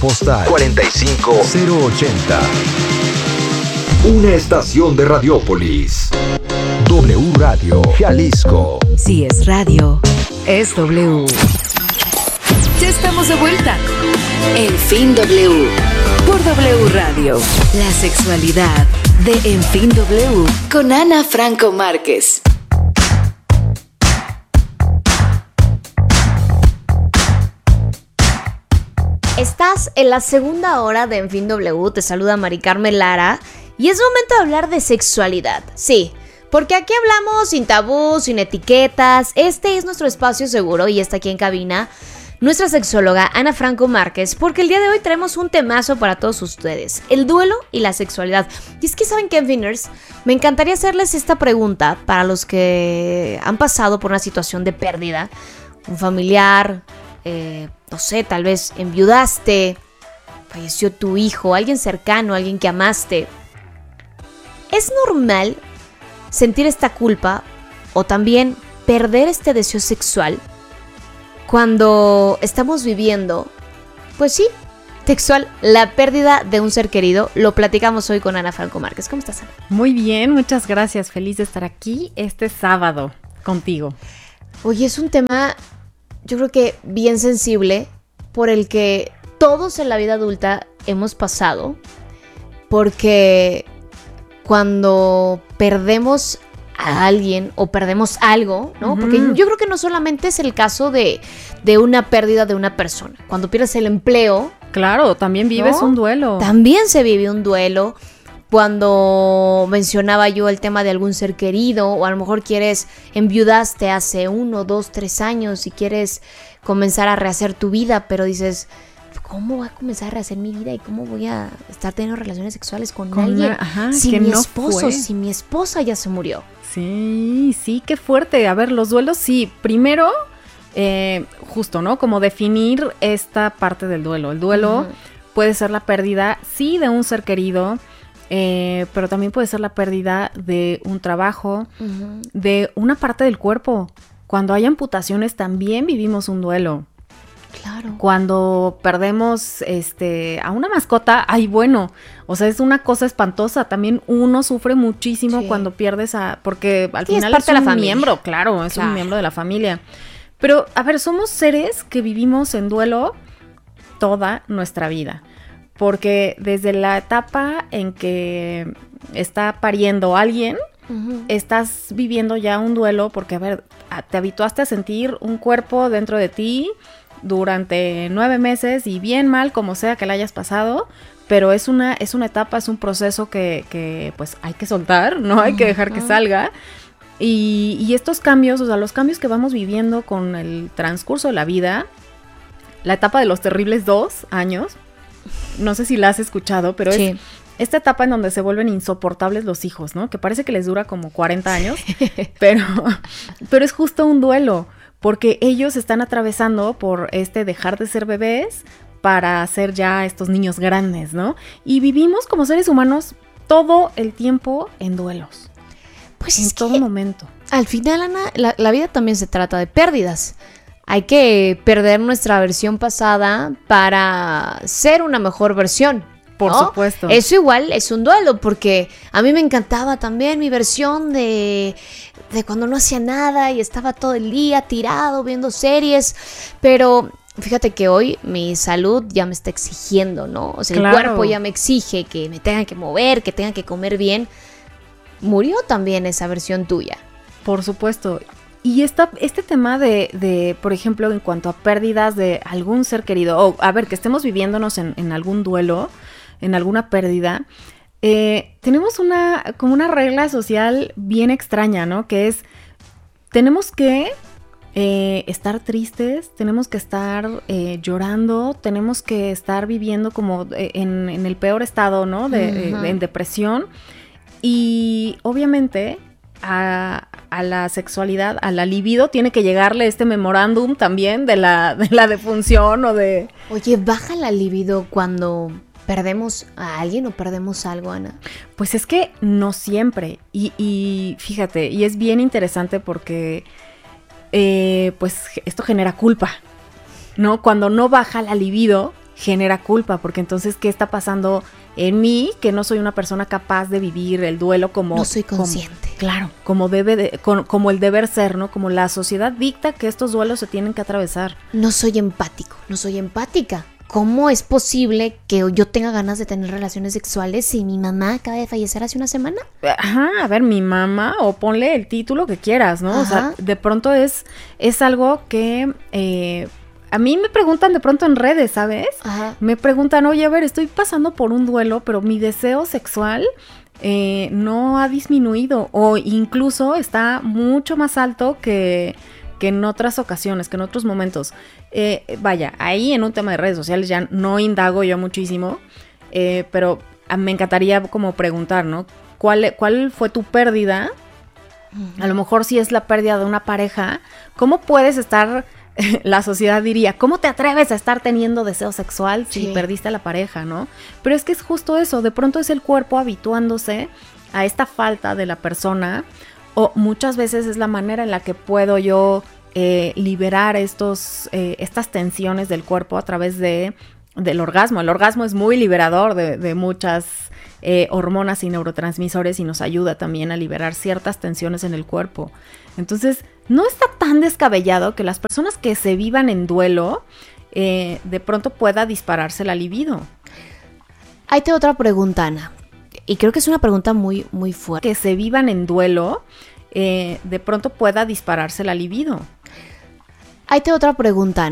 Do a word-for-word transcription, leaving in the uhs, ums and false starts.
Postal cuarenta y cinco cero ochenta. Una estación de Radiópolis. W Radio Jalisco. Si es radio, es W. Ya estamos de vuelta. En Fin W. Por W Radio. La sexualidad de En Fin W. Con Ana Franco Márquez. Estás en la segunda hora de En Fin W, te saluda Mari Carmen Lara y es momento de hablar de sexualidad, sí, porque aquí hablamos sin tabús, sin etiquetas, este es nuestro espacio seguro y está aquí en cabina nuestra sexóloga Ana Franco Márquez, porque el día de hoy traemos un temazo para todos ustedes, el duelo y la sexualidad. Y es que saben que, Enfiners, me encantaría hacerles esta pregunta para los que han pasado por una situación de pérdida, un familiar, eh, no sé, tal vez enviudaste, falleció tu hijo, alguien cercano, alguien que amaste. ¿Es normal sentir esta culpa o también perder este deseo sexual cuando estamos viviendo, pues sí, sexual, la pérdida de un ser querido? Lo platicamos hoy con Ana Franco Márquez. ¿Cómo estás, Ana? Muy bien, muchas gracias. Feliz de estar aquí este sábado contigo. Oye, es un tema, yo creo que bien sensible, por el que todos en la vida adulta hemos pasado, porque cuando perdemos a alguien o perdemos algo, ¿no? Uh-huh. Porque yo creo que no solamente es el caso de, de una pérdida de una persona. Cuando pierdes el empleo... Claro, también vives, ¿no?, un duelo. También se vive un duelo. Cuando mencionaba yo el tema de algún ser querido, o a lo mejor quieres, enviudaste hace uno, dos, tres años y quieres comenzar a rehacer tu vida, pero dices, ¿cómo voy a comenzar a rehacer mi vida y cómo voy a estar teniendo relaciones sexuales con, con alguien? Una, ajá, si mi no esposo, fue. si mi esposa ya se murió. Sí, sí, qué fuerte. A ver, los duelos, sí. Primero, eh, justo, ¿no? Como definir esta parte del duelo. El duelo uh-huh. puede ser la pérdida, sí, de un ser querido, Eh, pero también puede ser la pérdida de un trabajo, uh-huh. de una parte del cuerpo. Cuando hay amputaciones también vivimos un duelo. Claro. Cuando perdemos este, a una mascota, ay, bueno, o sea, es una cosa espantosa. También uno sufre muchísimo sí. cuando pierdes a... Porque al sí, final es, parte es un de la miembro, claro, es claro. un miembro de la familia. Pero, a ver, somos seres que vivimos en duelo toda nuestra vida. Porque desde la etapa en que está pariendo alguien, uh-huh. estás viviendo ya un duelo porque, a ver, te habituaste a sentir un cuerpo dentro de ti durante nueve meses y bien mal, como sea que la hayas pasado, pero es una, es una etapa, es un proceso que, que pues hay que soltar, no hay que dejar uh-huh. que salga. Y, y estos cambios, o sea, los cambios que vamos viviendo con el transcurso de la vida, la etapa de los terribles dos años, no sé si la has escuchado, pero sí. es esta etapa en donde se vuelven insoportables los hijos, ¿no? Que parece que les dura como cuarenta años, pero, pero es justo un duelo, porque ellos están atravesando por este dejar de ser bebés para ser ya estos niños grandes, ¿no? Y vivimos como seres humanos todo el tiempo en duelos. Pues en es todo que momento. Al final, Ana, la, la vida también se trata de pérdidas. Hay que perder nuestra versión pasada para ser una mejor versión. Por ¿no? supuesto. Eso igual es un duelo, porque a mí me encantaba también mi versión de, de cuando no hacía nada y estaba todo el día tirado viendo series, pero fíjate que hoy mi salud ya me está exigiendo, ¿no? O sea, claro. el cuerpo ya me exige que me tenga que mover, que tenga que comer bien. Murió también esa versión tuya. Por supuesto. Y esta, este tema de, de, por ejemplo, en cuanto a pérdidas de algún ser querido, o a ver, que estemos viviéndonos en, en algún duelo, en alguna pérdida, eh, tenemos una, como una regla social bien extraña, ¿no? Que es, tenemos que eh, estar tristes, tenemos que estar eh, llorando, tenemos que estar viviendo como en, en el peor estado, ¿no? De, uh-huh. eh, en depresión. Y obviamente a, a la sexualidad, a la libido, tiene que llegarle este memorándum también de la, de la defunción o de... Oye, ¿baja la libido cuando perdemos a alguien o perdemos algo, Ana? Pues es que no siempre. Y, y fíjate, y es bien interesante porque eh, pues esto genera culpa, ¿no? Cuando no baja la libido, genera culpa, porque entonces, ¿qué está pasando en mí? Que no soy una persona capaz de vivir el duelo como... No soy consciente. Como, claro, como debe de, con, como el deber ser, ¿no? Como la sociedad dicta que estos duelos se tienen que atravesar. No soy empático, no soy empática. ¿Cómo es posible que yo tenga ganas de tener relaciones sexuales si mi mamá acaba de fallecer hace una semana? Ajá, a ver, mi mamá, o ponle el título que quieras, ¿no? Ajá. O sea, de pronto es, es algo que... Eh, a mí me preguntan de pronto en redes, ¿sabes? Ajá. Me preguntan, oye, a ver, estoy pasando por un duelo, pero mi deseo sexual eh, no ha disminuido o incluso está mucho más alto que, que en otras ocasiones, que en otros momentos. Eh, vaya, ahí en un tema de redes sociales ya no indago yo muchísimo, eh, pero me encantaría como preguntar, ¿no? ¿Cuál, cuál fue tu pérdida? Uh-huh. A lo mejor si es la pérdida de una pareja, ¿cómo puedes estar... La sociedad diría, ¿cómo te atreves a estar teniendo deseo sexual si sí. perdiste a la pareja, no? Pero es que es justo eso, de pronto es el cuerpo habituándose a esta falta de la persona, o muchas veces es la manera en la que puedo yo eh, liberar estos, eh, estas tensiones del cuerpo a través de, del orgasmo. El orgasmo es muy liberador de, de muchas eh, hormonas y neurotransmisores y nos ayuda también a liberar ciertas tensiones en el cuerpo. Entonces, no está tan descabellado que las personas que se vivan en duelo, eh, de pronto pueda dispararse la libido. Ahí te otra pregunta, Ana. Y creo que es una pregunta muy, muy fuerte. Que se vivan en duelo, eh, de pronto pueda dispararse la libido. Ahí te otra pregunta, Ana.